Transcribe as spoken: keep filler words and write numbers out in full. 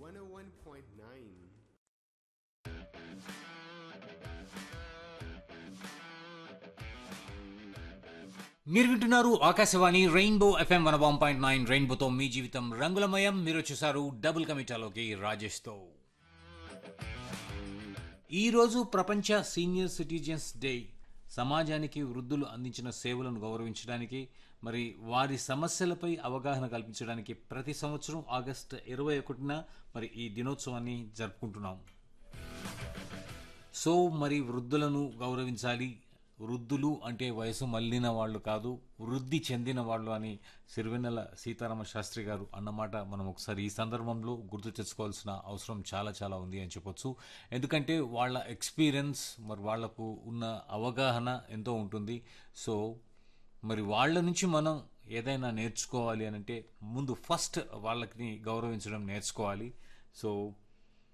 one oh one point nine. మీరు వింటున్నారు Akashvani rainbow FM one one point nine. రెయిన్బోతో మీ జీవితం రంగులమయం. మీరు వచ్చేసారు డబుల్ కమిటాలోకి రాజేష్తో. ఈరోజు ప్రపంచ సీనియర్ సిటిజన్స్ డే. సమాజానికి వృద్ధులు అందించిన సేవలను గౌరవించడానికి, మరి వారి సమస్యలపై అవగాహన కల్పించడానికి ప్రతి సంవత్సరం ఆగస్టు ఇరవై ఒకటిన మరి ఈ దినోత్సవాన్ని జరుపుకుంటున్నాం. సో మరి వృద్ధులను గౌరవించాలి. వృద్ధులు అంటే వయసు మళ్ళిన వాళ్ళు కాదు, వృద్ధి చెందిన వాళ్ళు అని సిరివెన్నెల సీతారామ శాస్త్రి గారు అన్నమాట మనం ఒకసారి ఈ సందర్భంలో గుర్తు తెచ్చుకోవాల్సిన అవసరం చాలా చాలా ఉంది అని చెప్పొచ్చు. ఎందుకంటే వాళ్ళ ఎక్స్పీరియన్స్, మరి వాళ్లకు ఉన్న అవగాహన ఎంతో ఉంటుంది. సో మరి వాళ్ళ నుంచి మనం ఏదైనా నేర్చుకోవాలి అని అంటే ముందు ఫస్ట్ వాళ్ళని గౌరవించడం నేర్చుకోవాలి. సో